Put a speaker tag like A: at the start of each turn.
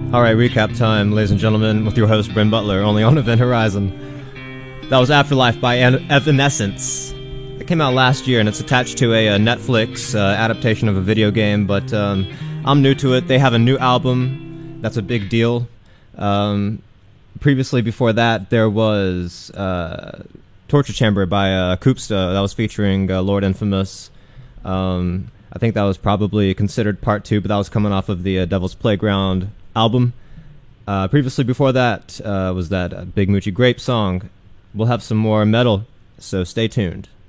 A: Alright, recap time, ladies and gentlemen, with your host, Bryn Butler, only on Event Horizon. That was Afterlife by Evanescence. It came out last year, and it's attached to a Netflix adaptation of a video game, but I'm new to it. They have a new album. That's a big deal. Previously, before that, there was Torture Chamber by Koopsta that was featuring Lord Infamous. I think that was probably considered part 2, but that was coming off of the Devil's Playground album. Previously before that was that Big Moochie Grape song. We'll have some more metal, so stay tuned.